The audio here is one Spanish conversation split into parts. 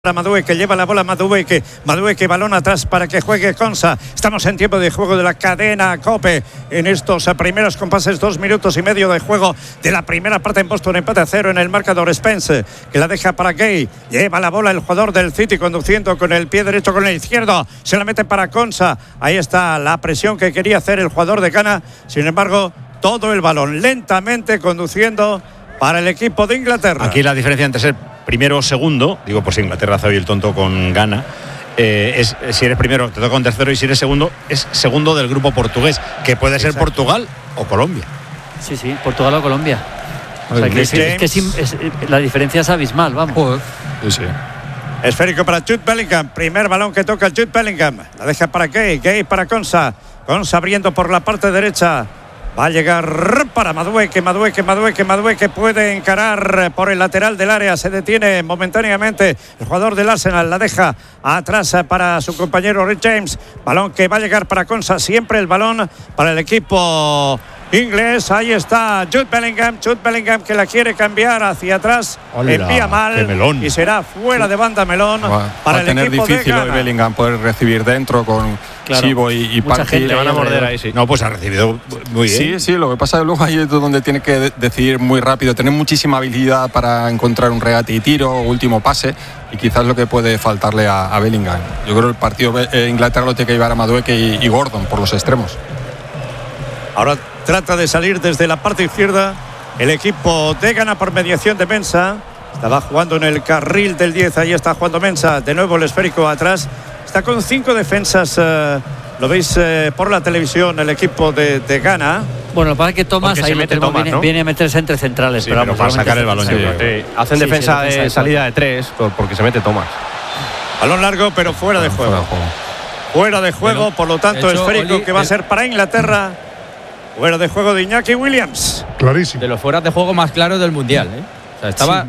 Para Madueque, lleva la bola Madueque, balón atrás para que juegue Konsa. Estamos en tiempo de juego de la cadena COPE en estos primeros compases, 2 minutos y medio de juego de la primera parte en Boston, empate a 0 en el marcador. Spence, que la deja para Gay, lleva la bola el jugador del City conduciendo con el pie derecho, con el izquierdo, se la mete para Konsa. Ahí está la presión que quería hacer el jugador de Ghana, sin embargo todo el balón lentamente conduciendo para el equipo de Inglaterra. Aquí la diferencia entre ser primero o segundo, digo, pues Inglaterra hace hoy el tonto con Ghana, es si eres primero te toca un tercero, y si eres segundo es segundo del grupo portugués, que puede ser Portugal o Colombia. Sí, Portugal o Colombia. O sea, la diferencia es abismal, vamos. Sí. Esférico para Jude Bellingham, primer balón que toca Jude Bellingham, la deja para Gay para Konsa abriendo por la parte derecha. Va a llegar para Madueque puede encarar por el lateral del área, se detiene momentáneamente el jugador del Arsenal, la deja atrás para su compañero Rhys James, balón que va a llegar para Konsa, siempre el balón para el equipo inglés. Ahí está Jude Bellingham que la quiere cambiar hacia atrás. Hola, envía mal y será fuera de banda Melón para el equipo de Ghana. Difícil hoy Bellingham poder recibir dentro con Chivo y Partey. Le van a morder ahí, sí. No, pues ha recibido muy bien. Sí, lo que pasa es que luego ahí es donde tiene que decidir muy rápido, tener muchísima habilidad para encontrar un regate y tiro, último pase, y quizás lo que puede faltarle a Bellingham. Yo creo que el partido Inglaterra lo tiene que llevar a Madueque y Gordon por los extremos. Ahora trata de salir desde la parte izquierda el equipo de Ghana por mediación de Mensah. Estaba jugando en el carril del 10, ahí está jugando Mensah, de nuevo el esférico atrás. Está con 5 defensas, lo veis por la televisión, el equipo de Ghana. Bueno, lo que pasa es que Thomas ahí viene a meterse entre centrales, pero vamos, para sacar el balón. Hacen defensa de salida de 3 porque se mete Thomas. Balón largo, pero fuera de juego. Fuera de juego, por lo tanto, esférico que va a ser para Inglaterra. Fuera de juego de Iñaki Williams. Clarísimo. De los fueras de juego más claros del Mundial, ¿eh? O sea, estaba,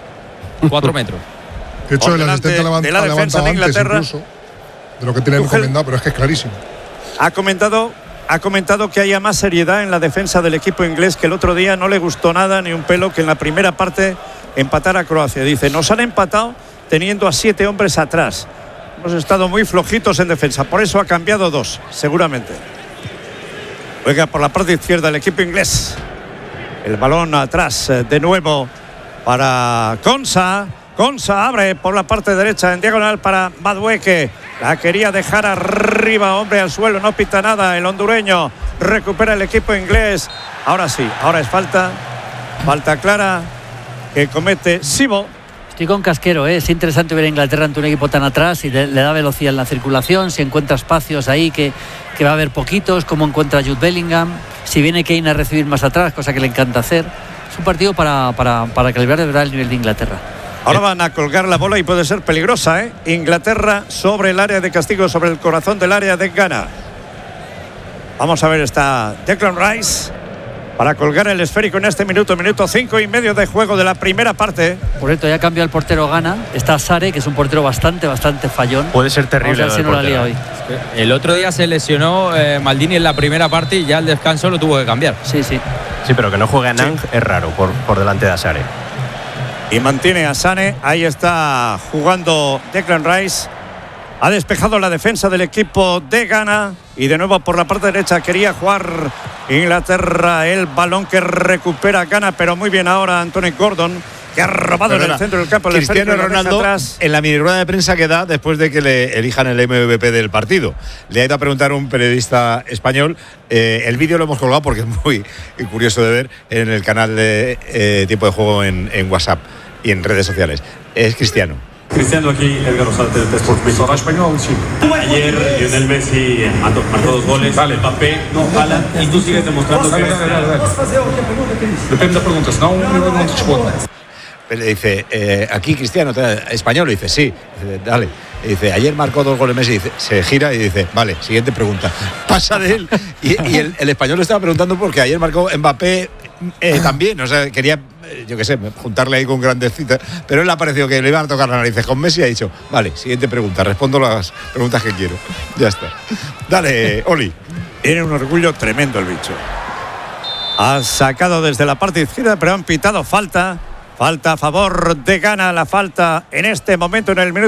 4 metros. De hecho, el asistente de la defensa de Inglaterra, incluso de lo que tiene encomendado, pero es que es clarísimo. Ha comentado que haya más seriedad en la defensa del equipo inglés, que el otro día no le gustó nada ni un pelo que en la primera parte empatara a Croacia. Dice, nos han empatado teniendo a 7 hombres atrás. Hemos estado muy flojitos en defensa, por eso ha cambiado 2, seguramente. Juega por la parte izquierda el equipo inglés. El balón atrás de nuevo para Konsa. Konsa abre por la parte derecha en diagonal para Madueque. La quería dejar arriba, hombre al suelo, no pita nada el hondureño. Recupera el equipo inglés. Ahora sí, ahora es falta clara que comete Sibo. Estoy con Casquero, es interesante ver a Inglaterra ante un equipo tan atrás y le da velocidad en la circulación, si encuentra espacios ahí que va a haber poquitos, como encuentra Jude Bellingham, si viene Kane a recibir más atrás, cosa que le encanta hacer. Es un partido para calibrar de verdad el nivel de Inglaterra. Ahora van a colgar la bola y puede ser peligrosa, ¿eh? Inglaterra sobre el área de castigo, sobre el corazón del área de Ghana. Vamos a ver, está Declan Rice para colgar el esférico en este minuto 5 y medio de juego de la primera parte. Por cierto, ya cambió el portero Ghana. Está Sare, que es un portero bastante fallón. Puede ser terrible. Vamos a ver si no la lía hoy. El otro día se lesionó Maldini en la primera parte y ya al descanso lo tuvo que cambiar. Sí, pero que no juegue a Nang es raro por delante de Sare. Y mantiene a Sane. Ahí está jugando Declan Rice. Ha despejado la defensa del equipo de Ghana. Y de nuevo por la parte derecha quería jugar Inglaterra. El balón que recupera Ghana, pero muy bien ahora Anthony Gordon, que ha robado en el centro del campo. Cristiano Ronaldo, en la mini rueda de prensa que da después de que le elijan el MVP del partido, le ha ido a preguntar a un periodista español. El vídeo lo hemos colgado porque es muy curioso de ver en el canal de Tiempo de Juego en WhatsApp y en redes sociales. Es Cristiano. Cristiano, aquí Edgar Rosate de Sport México. Español, sí. Ayer Lionel Messi marcó 2 goles, Mbappé, Haaland, y tú sigues demostrando que eres real. Depende de preguntas, no Le dice, aquí Cristiano, español, le dice, sí. Dice, dale. Y dice, ayer marcó 2 goles Messi, dice, se gira y dice, vale, siguiente pregunta. Pasa de él. Y el español le estaba preguntando porque ayer marcó Mbappé también, o sea, quería, yo qué sé, juntarle ahí con grandes citas, pero él le ha parecido que le iban a tocar las narices con Messi y ha dicho, vale, siguiente pregunta, respondo las preguntas que quiero. Ya está. Dale, Oli. Tiene un orgullo tremendo el bicho. Ha sacado desde la parte izquierda, pero han pitado falta Falta a favor de Ghana, la falta en este momento en el minuto